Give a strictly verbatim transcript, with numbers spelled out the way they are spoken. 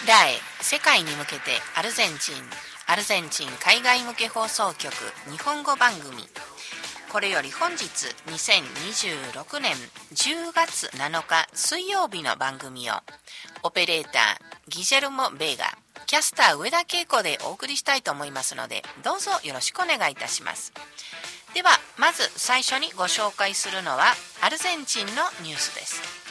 ラエ世界に向けてアルゼンチンアルゼンチン海外向け放送局日本語番組。これより本日にせんにじゅうろくねんじゅうがつなのか水曜日の番組をオペレーターギジェルモ・ベーガ、キャスター上田恵子でお送りしたいと思いますので、どうぞよろしくお願いいたします。ではまず最初にご紹介するのはアルゼンチンのニュースです。